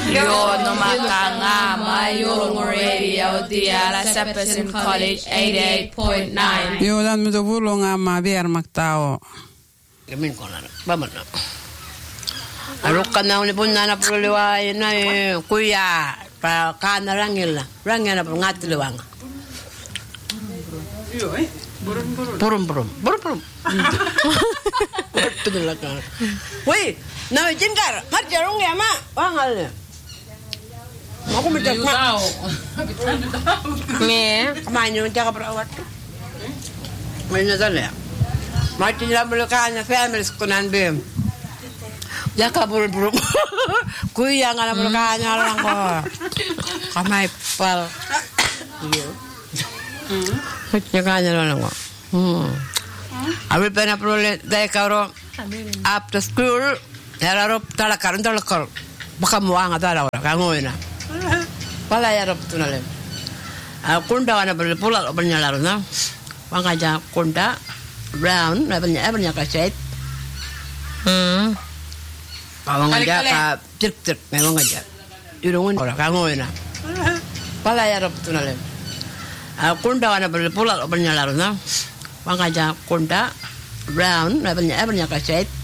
Yo no makanga mayo radio dia la Seppelsen College 88.9. Yo dan mo dovulong ama biar magtao. Gamin ko na. Baman na. Alok ka na ulipon na napuliway na kuya pa kana rangil na pa ngatliwang. Yo Burum. Betul kan. Woi, nama jengkar, marjarung ya mak, wangal. Aku minta mak. Nih, kemana jaga perawat? Mana sana? Mati dalam belakangnya family sekunan bem. Jaga burum. Kuya ngala belakangnya orang kok. Kamai pal. Iya. Jangan orang kok. Abi pernah perlu dari kau after school, harap talakar. Baka muang atau ada orang kamu ini. Pala ya rob tu nalem. Kunda wana perlu pulang bernyala na. Wangaja kunda brown, banyak kaset. Wangaja ka cek memang aja. Irungun orang kamu ini. Pala ya rob tu nalem. Kunda wana perlu pulang bernyala na. Wangaja kunda brown, banyak kaset.